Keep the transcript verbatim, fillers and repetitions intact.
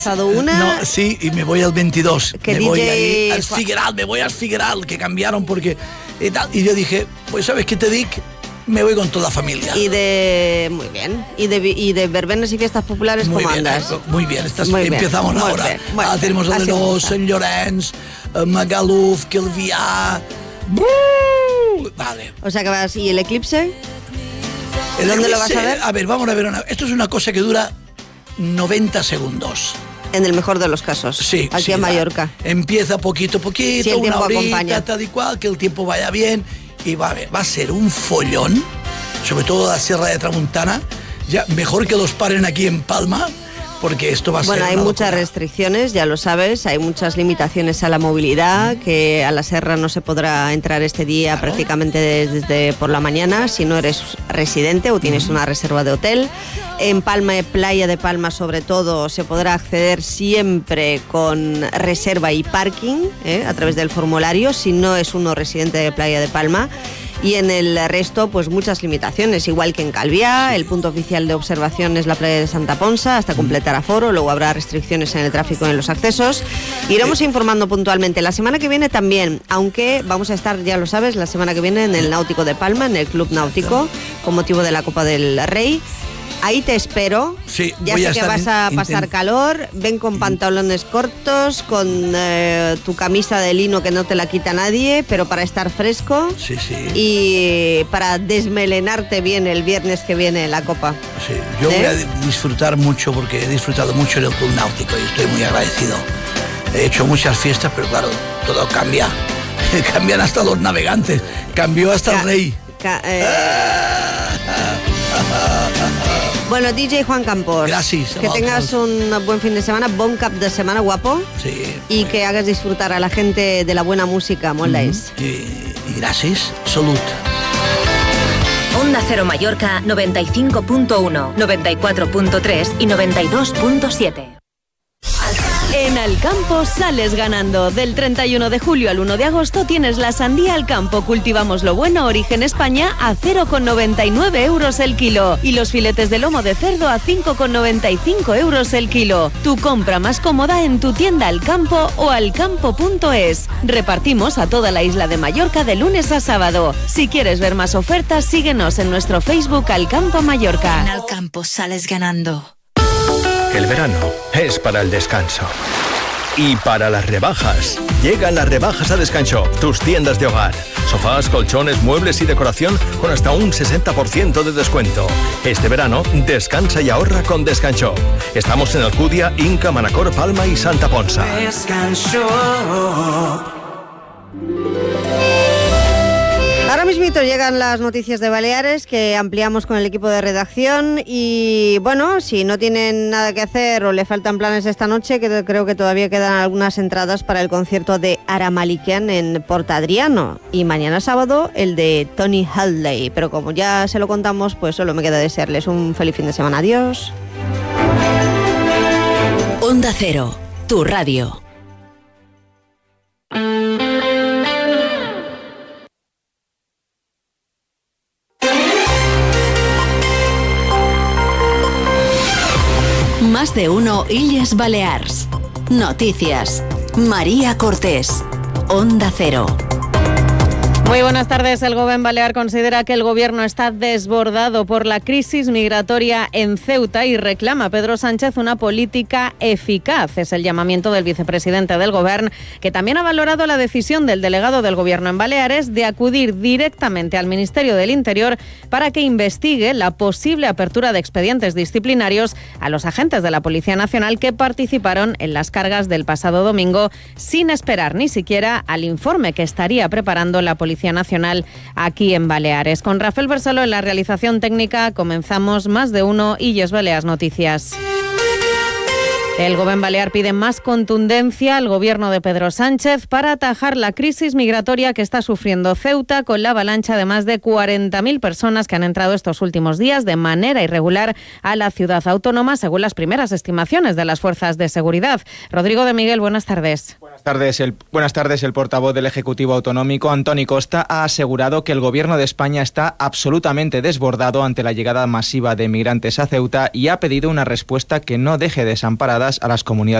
Una... No, sí, y me voy al veintidós. Que me D J... voy ahí al Figueral, me voy al Figueral, que cambiaron porque... Y, tal, y yo dije, pues ¿sabes qué te digo? Me voy con toda la familia. Y de... Muy bien. ¿Y de, y de verbenas y fiestas populares muy cómo bien, andas? Eh, muy bien, estás, muy empezamos bien. ahora. Bueno, ah, tenemos el de los Sant Llorenç, Magaluf, Calvià... Vale. O sea que vas... ¿Y el eclipse? El ¿Dónde eclipse, lo vas a ver? A ver, vamos a ver. Una, esto es una cosa que dura noventa segundos. En el mejor de los casos. Sí, aquí sí, en Mallorca. Empieza poquito a poquito, sí, el una horita, acompaña. tal y cual, que el tiempo vaya bien. Y va a, ver, va a ser un follón, sobre todo la Sierra de Tramuntana, ya mejor que los paren aquí en Palma, porque esto va a bueno, ser... Bueno, hay muchas locura. restricciones, ya lo sabes, hay muchas limitaciones a la movilidad, que a la Serra no se podrá entrar este día claro. prácticamente desde, desde por la mañana, si no eres residente o tienes uh-huh. una reserva de hotel. En Palma, Playa de Palma sobre todo, se podrá acceder siempre con reserva y parking, ¿eh? a través del formulario, si no es uno residente de Playa de Palma. Y en el resto, pues muchas limitaciones, igual que en Calvià, el punto oficial de observación es la playa de Santa Ponsa, hasta completar aforo, luego habrá restricciones en el tráfico y en los accesos. Iremos informando puntualmente. La semana que viene también, aunque vamos a estar, ya lo sabes, la semana que viene en el Náutico de Palma, en el Club Náutico, con motivo de la Copa del Rey. Ahí te espero. Sí, ya sé que vas a pasar intent... calor. Ven con pantalones cortos, con eh, tu camisa de lino que no te la quita nadie, pero para estar fresco. Sí, sí. Y para desmelenarte bien el viernes que viene la Copa. Sí, yo ¿Eh? voy a disfrutar mucho porque he disfrutado mucho en el Club Náutico y estoy muy agradecido. He hecho muchas fiestas, pero claro, todo cambia. Cambian hasta los navegantes. Cambió hasta Ca- el rey. Ca- eh... Bueno, D J Juan Campos, Gracias, que tengas un buen fin de semana, bon cap de semana, guapo, sí, y que hagas disfrutar a la gente de la buena música, moldáis. Mm, y, y gracias, salud. Onda Cero Mallorca noventa y cinco punto uno, noventa y cuatro punto tres y noventa y dos punto siete. En Alcampo sales ganando. Del treinta y uno de julio al uno de agosto tienes la sandía Alcampo Cultivamos lo Bueno Origen España a cero coma noventa y nueve euros el kilo y los filetes de lomo de cerdo a cinco coma noventa y cinco euros el kilo. Tu compra más cómoda en tu tienda Alcampo o alcampo punto es. Repartimos a toda la isla de Mallorca de lunes a sábado. Si quieres ver más ofertas, síguenos en nuestro Facebook Alcampo Mallorca. En Alcampo sales ganando. El verano es para el descanso. Y para las rebajas. Llegan las rebajas a Descanshop, tus tiendas de hogar. Sofás, colchones, muebles y decoración con hasta un sesenta por ciento de descuento. Este verano, descansa y ahorra con Descanshop. Estamos en Alcudia, Inca, Manacor, Palma y Santa Ponsa. Descanshop. Ahora mismito llegan las noticias de Baleares que ampliamos con el equipo de redacción y bueno, si no tienen nada que hacer o le faltan planes esta noche, que creo que todavía quedan algunas entradas para el concierto de Ara Malikian en Portadriano y mañana sábado el de Tony Hadley, pero como ya se lo contamos, pues solo me queda desearles un feliz fin de semana. Adiós. Onda Cero, tu radio. Más de uno Illes Balears. Noticias. María Cortés. Onda Cero. Muy buenas tardes. El Gobierno Balear considera que el Gobierno está desbordado por la crisis migratoria en Ceuta y reclama a Pedro Sánchez una política eficaz. Es el llamamiento del vicepresidente del Gobierno, que también ha valorado la decisión del delegado del Gobierno en Baleares de acudir directamente al Ministerio del Interior para que investigue la posible apertura de expedientes disciplinarios a los agentes de la Policía Nacional que participaron en las cargas del pasado domingo sin esperar ni siquiera al informe que estaría preparando la Policía Nacional aquí en Baleares. Con Rafael Bersolo en la realización técnica comenzamos Más de uno Illes Balears Noticias. El Gobierno Balear pide más contundencia al gobierno de Pedro Sánchez para atajar la crisis migratoria que está sufriendo Ceuta con la avalancha de más de cuarenta mil personas que han entrado estos últimos días de manera irregular a la ciudad autónoma, según las primeras estimaciones de las fuerzas de seguridad. Rodrigo de Miguel, buenas tardes. Buenas tardes. El, buenas tardes. El portavoz del Ejecutivo Autonómico, Antoni Costa, ha asegurado que el Gobierno de España está absolutamente desbordado ante la llegada masiva de migrantes a Ceuta y ha pedido una respuesta que no deje desamparadas a las comunidades